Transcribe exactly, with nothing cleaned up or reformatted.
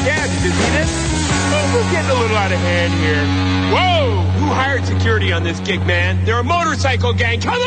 Yeah, did you see this? Oh, we're getting a little out of hand here. Whoa! Who hired security on this gig, man? They're a motorcycle gang. Come on!